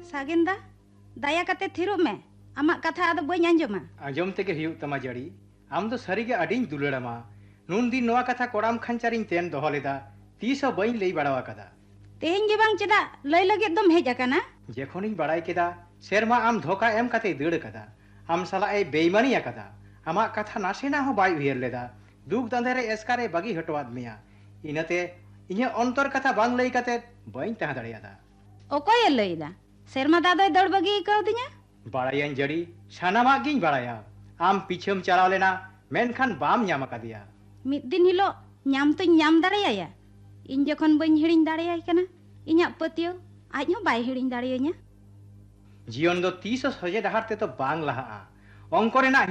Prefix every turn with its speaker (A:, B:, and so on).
A: सागेंदा दया कते थिरुब में आमा कथा आदो बई आंजोमा
B: आंजोम तेगे हियुग तमा जड़ी आम दो सरीगे अडिन दुलड़ामा नुन दिन नोआ कथा कोड़ाम खंचारिन तेन दोहो लेदा तीसो बई लई बाड़ावा कदा
A: तेहेन गे बांग चेदा लई लगे दम हेज आकाना
B: जेखोनिन बाड़ाय केदा सेरमा आम धोखा एम कते दड़ कदा आम साला ए बेईमानी आकदा आमा कथा नासेना हो बाय उयेर लेदा दुख दांधेरे एस्कारे बागी हटवाद मिया इनाते इन्या अंतर कथा बांग लई कते बई तहा दाड़ियादा
A: ओकोय लईदा सेरमा दादोय दड़ बागी कव दिया
B: बाड़ायन जड़ी सानामा गिन बाड़ाया आम पीछेम चलाव लेना मेनखान बाम ᱧᱟᱢ ᱟᱠᱟᱫᱤᱭᱟ
A: मिद दिन हिलो ᱧᱟᱢ तो ᱧᱟᱢ दाड़ेया इन जखन बई हिड़िन दाड़ेयाय कना इन्या पतियो आज हो बाय हिड़िन दाड़ेयanya
B: जीवन दो 30 सजे डहार ते तो बांग लहा अंक रेना